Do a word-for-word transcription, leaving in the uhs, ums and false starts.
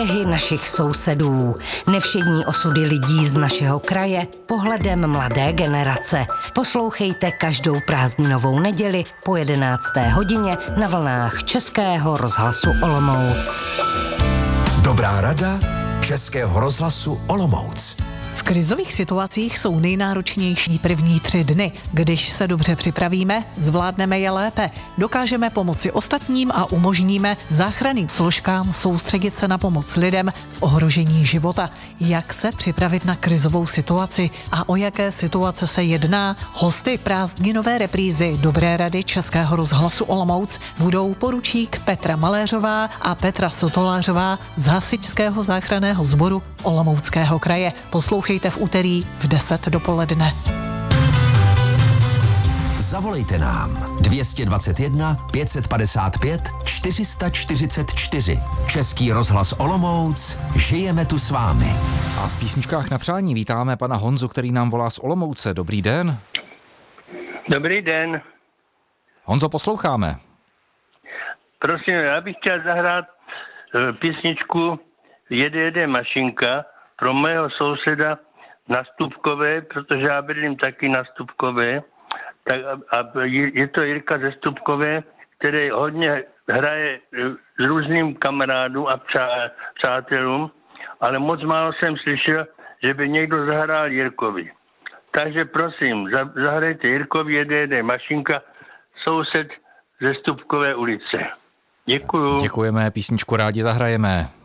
Příběhy našich sousedů, nevšední osudy lidí z našeho kraje, pohledem mladé generace. Poslouchejte každou prázdninovou neděli po jedenácté hodině na vlnách Českého rozhlasu Olomouc. Dobrá rada Českého rozhlasu Olomouc. V krizových situacích jsou nejnáročnější první tři dny. Když se dobře připravíme, zvládneme je lépe. Dokážeme pomoci ostatním a umožníme záchranným složkám soustředit se na pomoc lidem v ohrožení života. Jak se připravit na krizovou situaci a o jaké situace se jedná? Hosty prázdninové reprízy Dobré rady Českého rozhlasu Olomouc budou poručík Petra Maléřová a Petra Sotolářová z Hasičského záchranného sboru Olomouckého kraje. Poslouchejte v úterý v deset dopoledne. Zavolejte nám dvě dvacet jedna pět set padesát pět čtyři sta čtyřicet čtyři. Český rozhlas Olomouc, žijeme tu s vámi. A v písničkách na přání vítáme pana Honzu, který nám volá z Olomouce. Dobrý den. Dobrý den. Honzo, posloucháme. Prosím, já bych chtěl zahrát písničku Jede, jede mašinka pro mého souseda na Stupkové, protože já bydlím taky na Stupkové. Tak a je to Jirka ze Stupkové, který hodně hraje s různým kamarádům a přátelům, ale moc málo jsem slyšel, že by někdo zahrál Jirkovi. Takže prosím, zahrajte Jirkovi Jede, jede mašinka, soused ze Stupkové ulice. Děkuju. Děkujeme, písničku rádi zahrajeme.